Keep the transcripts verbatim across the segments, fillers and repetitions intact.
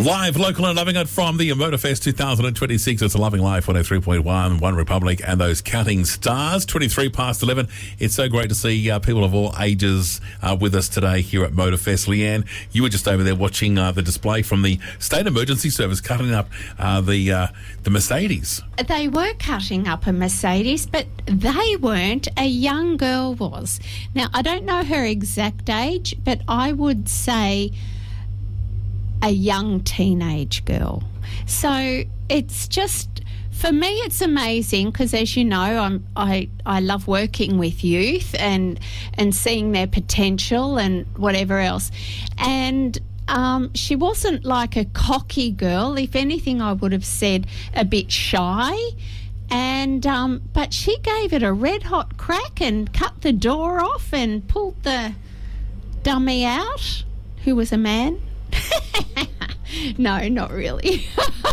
Live, local and loving it from the Motorfest two thousand twenty-six. It's a Loving Life, one oh three point one, One Republic and those counting stars. twenty-three past eleven. It's so great to see uh, people of all ages uh, with us today here at Motorfest. Leanne, you were just over there watching uh, the display from the State Emergency Service cutting up uh, the uh, the Mercedes. They were cutting up a Mercedes, but they weren't. A young girl was. Now, I don't know her exact age, but I would say a young teenage girl. So it's just, for me, it's amazing because, as you know, I'm, I I love working with youth and and seeing their potential and whatever else. And um, she wasn't like a cocky girl. If anything, I would have said a bit shy. And um, but she gave it a red hot crack and cut the door off and pulled the dummy out, who was a man. No, not really.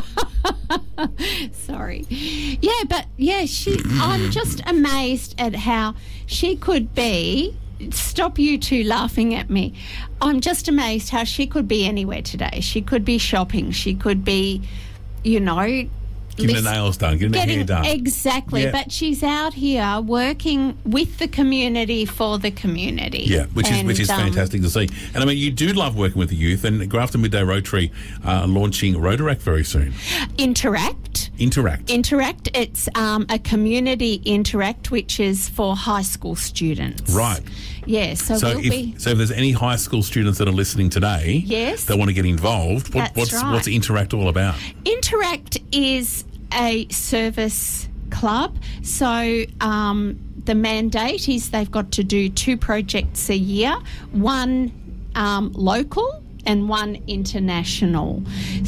Sorry. Yeah, but yeah, she. I'm just amazed at how she could be. Stop you two laughing at me. I'm just amazed how she could be anywhere today. She could be shopping. She could be, you know, Getting the nails done, getting, getting the hair done. Exactly, yeah. But she's out here working with the community for the community. Yeah, which and, is which is um, fantastic to see. And I mean, you do love working with the youth, and Grafton Midday Rotary uh, launching Rotaract very soon. Interact. Interact. Interact. It's um, a community interact, which is for high school students. Right. Yeah, so, so we'll if, be... So if there's any high school students that are listening today yes, that want to get involved, what, that's what's, right. what's Interact all about? Interact is a service club. So um, the mandate is they've got to do two projects a year, one um, local and one international.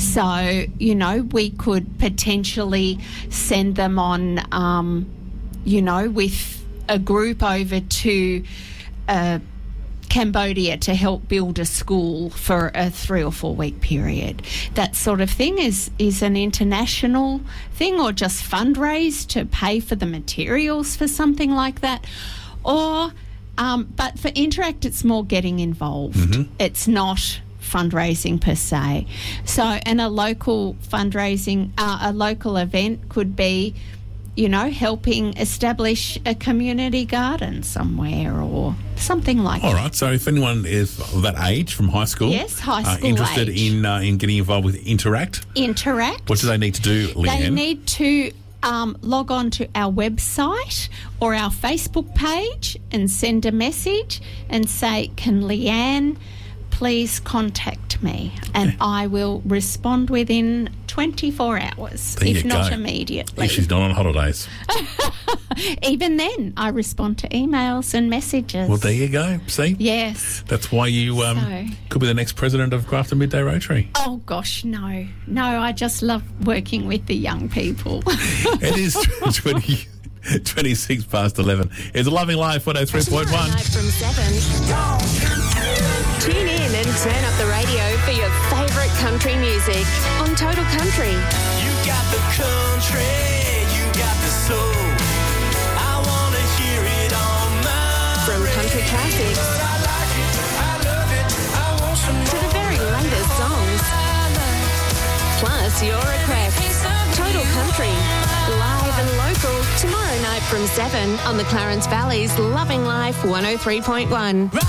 So, you know, we could potentially send them on, um, you know, with a group over to uh, Cambodia to help build a school for a three or four week period. That sort of thing is, is an international thing, or just fundraise to pay for the materials for something like that. Or, um, but for Interact, it's more getting involved. Mm-hmm. It's not fundraising per se. So, and a local fundraising, uh, a local event could be, you know, helping establish a community garden somewhere or something like All that. All right. So if anyone is of that age from high school, yes, high school uh, interested age. in uh, in getting involved with Interact, Interact. what do they need to do, Leanne? They need to um, log on to our website or our Facebook page and send a message and say, "Can Leanne please contact me?" And I will respond within twenty-four hours, there if you not go. immediately. If she's not on holidays. Even then, I respond to emails and messages. Well, there you go. See? Yes. That's why you um, So- could be the next president of Grafton Midday Rotary. Oh, gosh, no. No, I just love working with the young people. It is twenty, twenty-six past eleven. It's a Loving Life, one oh three point one. Night from seven. Tune in and turn up the radio for your favourite country music on Total Country. You got the country, you got the soul. I want to hear it on my From country classics But I like it, I love it, I want some to the very latest songs. Plus your requests. Total Country. Live and local. Tomorrow night from seven on the Clarence Valley's Loving Life one oh three point one.